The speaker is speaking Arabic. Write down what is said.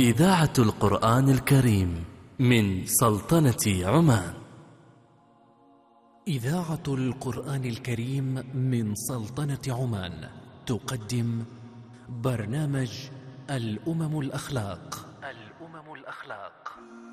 إذاعة القرآن الكريم من سلطنة عمان. إذاعة القرآن الكريم من سلطنة عمان تقدم برنامج الأمم الأخلاق.